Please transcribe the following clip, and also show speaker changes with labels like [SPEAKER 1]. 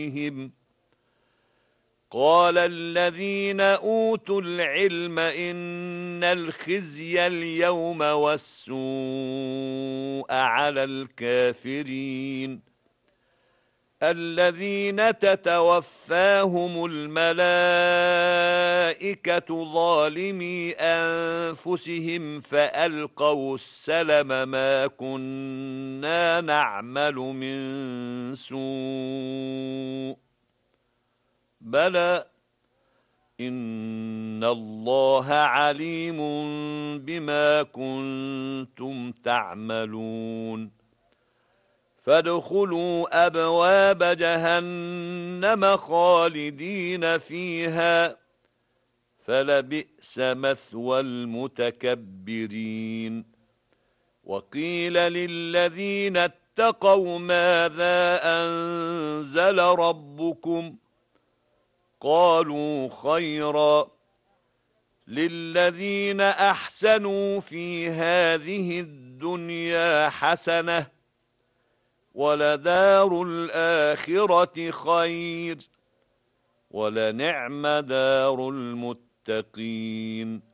[SPEAKER 1] قال الذين أوتوا العلم إن الخزي اليوم والسوء على الكافرين الذين تتوفاهم الملائكة ظالمي أنفسهم فألقوا السلم ما كنا نعمل من سوء بلى إن الله عليم بما كنتم تعملون فادخلوا أبواب جهنم خالدين فيها فلبئس مثوى المتكبرين وقيل للذين اتقوا ماذا أنزل ربكم قالوا خيرا للذين أحسنوا في هذه الدنيا حسنة ولدار الآخرة خير ولنعم دار المتقين